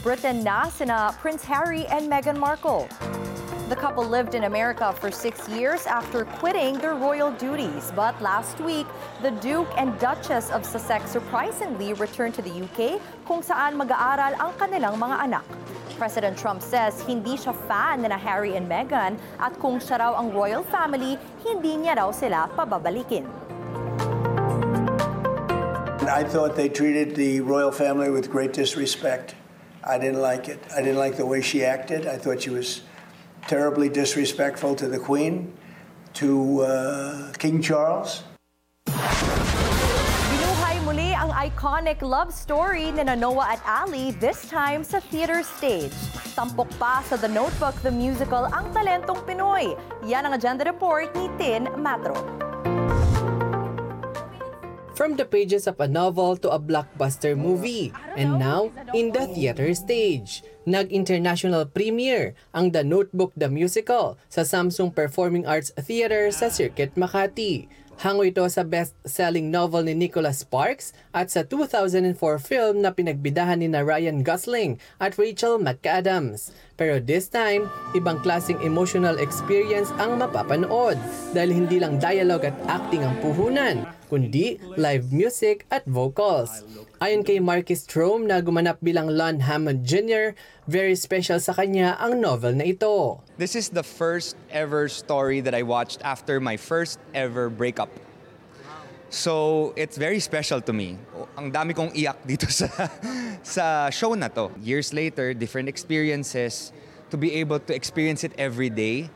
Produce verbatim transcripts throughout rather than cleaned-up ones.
Britain na sina Prince Harry and Meghan Markle. The couple lived in America for six years after quitting their royal duties. But last week, the Duke and Duchess of Sussex surprisingly returned to the U K kung saan mag-aaral ang kanilang mga anak. President Trump says hindi siya fan na Harry and Meghan at kung siya raw ang royal family, hindi niya raw sila pababalikin. I thought they treated the royal family with great disrespect. I didn't like it. I didn't like the way she acted. I thought she was terribly disrespectful to the Queen, to uh, King Charles. Binuhay muli ang iconic love story ni Noah at Ali, this time sa theater stage. Tampok pa sa The Notebook, the musical, ang talentong Pinoy. Yan ang agenda report ni Tin Matro. From the pages of a novel to a blockbuster movie, and now in the theater stage. Nag-international premiere ang The Notebook the Musical sa Samsung Performing Arts Theater sa Circuit Makati. Hango ito sa best-selling novel ni Nicholas Sparks at sa two thousand four film na pinagbidahan ni na Ryan Gosling at Rachel McAdams. Pero this time, ibang klaseng emotional experience ang mapapanood dahil hindi lang dialogue at acting ang puhunan, kundi live music at vocals. Ayon kay Marcus Strom na gumanap bilang Lon Hammond Junior, very special sa kanya ang novel na ito. This is the first ever story that I watched after my first ever breakup. So, it's very special to me. Ang dami kong iyak dito sa sa show na to. Years later, different experiences, to be able to experience it every day.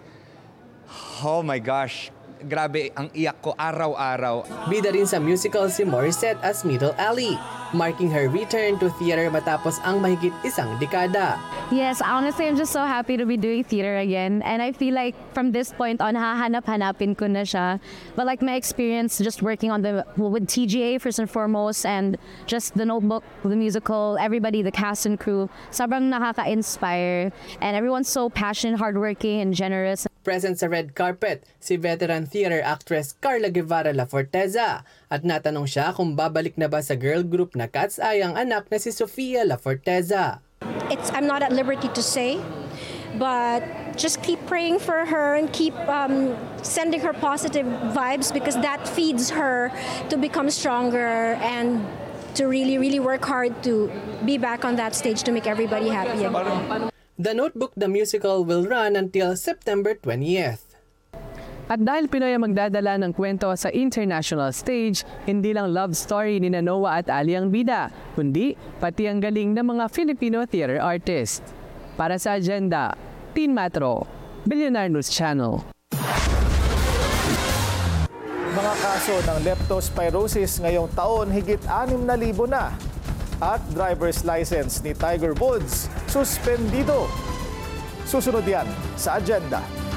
Oh my gosh, grabe ang iyak ko araw-araw. Bida rin sa musical si Morissette as Middle Ali, marking her return to theater matapos ang mahigit isang dekada. Yes, honestly, I'm just so happy to be doing theater again. And I feel like from this point on, hahanap-hanapin ko na siya. But like my experience just working on the with T G A first and foremost, and just The Notebook, the musical, everybody, the cast and crew, sobrang nakaka-inspire. And everyone's so passionate, hardworking, and generous. Present sa red carpet, si veteran theater actress Carla Guevara La Forteza. At natanong siya kung babalik na ba sa girl group na Cat's Eye ang anak na si Sofia La Forteza. It's, I'm not at liberty to say, but just keep praying for her and keep um, sending her positive vibes because that feeds her to become stronger and to really, really work hard to be back on that stage to make everybody happy again. The Notebook the Musical will run until September twentieth. At dahil Pinoy ang magdadala ng kwento sa international stage, hindi lang love story ni Noah at Ali ang bida, kundi pati ang galing ng mga Filipino theater artist. Para sa agenda, Tin Matro, Billionaire News Channel. Mga kaso ng leptospirosis ngayong taon higit anim na libo na. At driver's license ni Tiger Woods suspendido. Susunod yan sa agenda.